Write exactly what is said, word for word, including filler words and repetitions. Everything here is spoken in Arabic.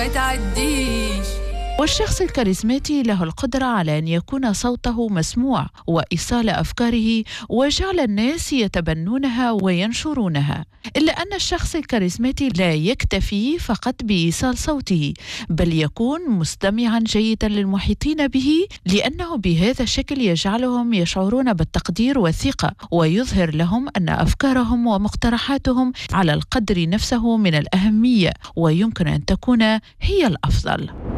ما تعديش. والشخص الكاريزماتي له القدرة على أن يكون صوته مسموع وإيصال أفكاره وجعل الناس يتبنونها وينشرونها. إلا أن الشخص الكاريزماتي لا يكتفي فقط بإيصال صوته، بل يكون مستمعا جيدا للمحيطين به، لأنه بهذا الشكل يجعلهم يشعرون بالتقدير والثقة، ويظهر لهم أن أفكارهم ومقترحاتهم على القدر نفسه من الأهمية، ويمكن أن تكون هي الأفضل.